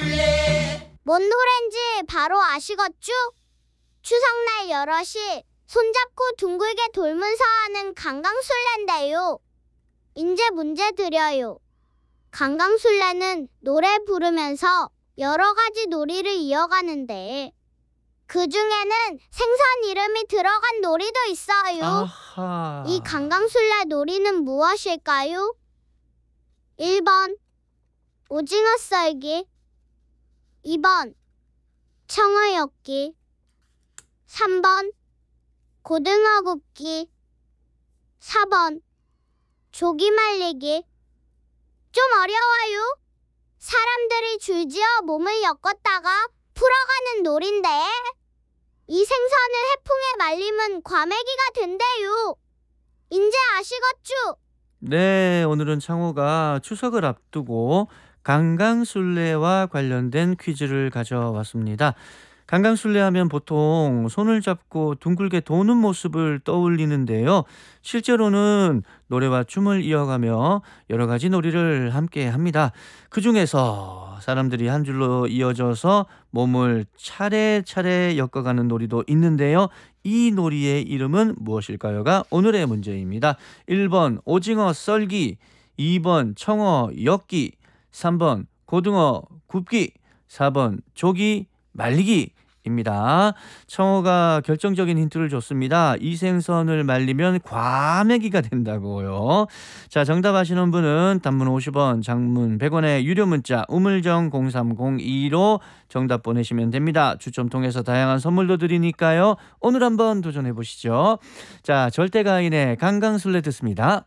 뭔 노랜지 바로 아시겠죠? 추석날 여럿이 손잡고 둥글게 돌면서 하는 강강술래인데요. 인제 문제 드려요. 강강술래는 노래 부르면서 여러 가지 놀이를 이어가는데 그 중에는 생선 이름이 들어간 놀이도 있어요. 아하. 이 강강술래 놀이는 무엇일까요? 1번 오징어 썰기, 2번 청어 엮기, 3번 고등어 굽기, 4번 조기 말리기. 좀 어려워요. 사람들이 줄지어 몸을 엮었다가 풀어가는 놀인데 이 생선을 해풍에 말리면 과메기가 된대요. 인제 아시겠죠? 네, 오늘은 창호가 추석을 앞두고 강강술래와 관련된 퀴즈를 가져왔습니다. 강강술래 하면 보통 손을 잡고 둥글게 도는 모습을 떠올리는데요. 실제로는 노래와 춤을 이어가며 여러 가지 놀이를 함께 합니다. 그 중에서 사람들이 한 줄로 이어져서 몸을 차례차례 엮어가는 놀이도 있는데요. 이 놀이의 이름은 무엇일까요가 오늘의 문제입니다. 1번 오징어 썰기, 2번 청어 엮기, 3번 고등어 굽기, 4번 조기 말리기입니다. 청어가 결정적인 힌트를 줬습니다. 이 생선을 말리면 과메기가 된다고요. 자, 정답 아시는 분은 단문 50원, 장문 100원의 유료 문자 우물정 0302로 정답 보내시면 됩니다. 추첨 통해서 다양한 선물도 드리니까요. 오늘 한번 도전해 보시죠. 자, 절대가인의 강강술래 듣습니다.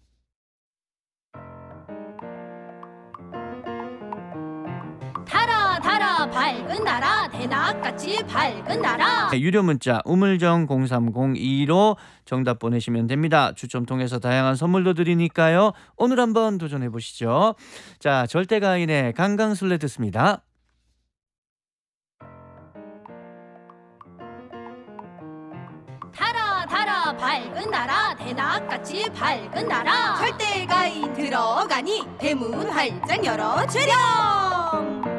달아 달아 밝은 나라 대낮같이 밝은 나라. 유료 문자 우물정 0302로 정답 보내시면 됩니다. 추첨 통해서 다양한 선물도 드리니까요. 오늘 한번 도전해 보시죠. 자, 절대가인의 강강술래 듣습니다. 달아 달아 밝은 나라 대낮같이 밝은 나라. 절대가인 들어가니 대문 활짝 열어주렴.